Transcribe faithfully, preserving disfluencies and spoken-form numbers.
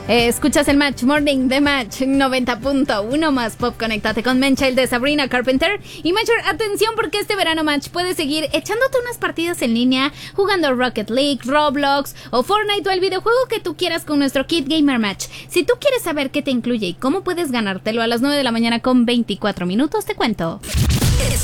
Eh, escuchas el Match Morning de Match noventa punto uno más Pop. Conéctate con Menchild de Sabrina Carpenter. Y Major, atención, porque este verano Match puedes seguir echándote unas partidas en línea, jugando Rocket League, Roblox o Fortnite o el videojuego que tú quieras con nuestro Kit Gamer Match. Si tú quieres saber qué te incluye y cómo puedes ganártelo, a las nueve de la mañana con veinticuatro minutos te cuento.